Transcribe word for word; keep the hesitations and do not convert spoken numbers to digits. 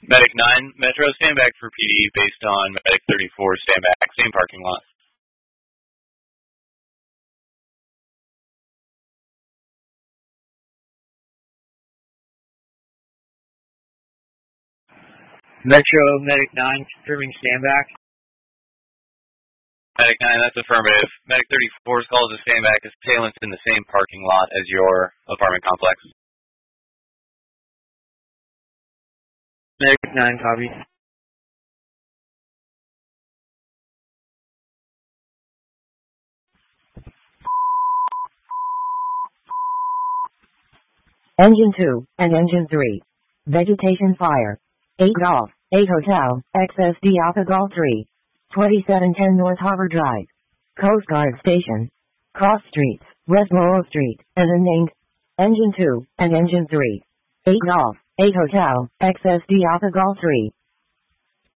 Medic nine, Metro, stand back for P D based on Medic thirty-four, stand back, same parking lot. Metro, Medic nine, confirming stand back. Medic nine, that's affirmative. Medic thirty-four's call to stand back. Assailant's in the same parking lot as your apartment complex. Medic nine, copy. Engine two and Engine three. Vegetation fire. eight Golf, eight Hotel, X S D Alpha Golf three. twenty-seven ten North Harbor Drive. Coast Guard Station. Cross Streets, Westboro Street, as unnamed. Engine two and Engine three. eight Golf, eight Hotel, X S D Alpha Golf three.